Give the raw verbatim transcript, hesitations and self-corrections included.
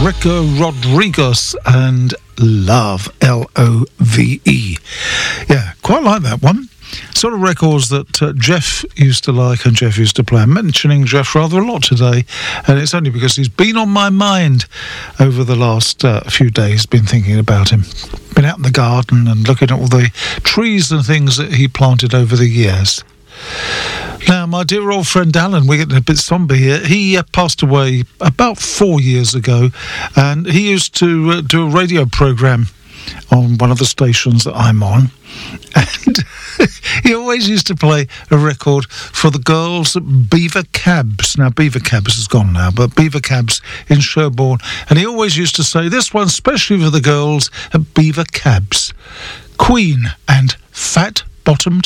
Rico Rodriguez and Love, L O V E. Yeah, quite like that one. Sort of records that uh, Jeff used to like and Jeff used to play. I'm mentioning Jeff rather a lot today, and it's only because he's been on my mind over the last uh, few days, been thinking about him. Been out in the garden and looking at all the trees and things that he planted over the years. Now, my dear old friend Alan, we're getting a bit sombre here. He uh, passed away about four years ago, and he used to uh, do a radio programme on one of the stations that I'm on, and he always used to play a record for the girls at Beaver Cabs. Now, Beaver Cabs is gone now, but Beaver Cabs in Sherborne, and he always used to say, this one especially for the girls at Beaver Cabs, Queen and Fat Bottomed